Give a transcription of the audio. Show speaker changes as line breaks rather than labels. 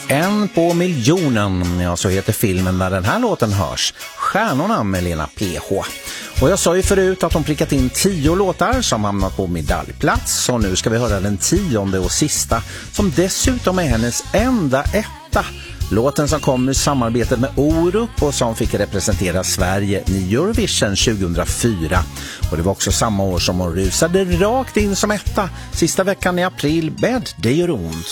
En på miljonen, ja, så heter filmen när den här låten hörs. Stjärnorna med Lena PH. Och jag sa ju förut att de prickat in 10 låtar som hamnat på medaljplats. Och nu ska vi höra den 10:e och sista, som dessutom är hennes enda etta. Låten som kom ur samarbetet med Orup och som fick representera Sverige i Eurovision 2004. Och det var också samma år som hon rusade rakt in som etta sista veckan i april med Det gör ont.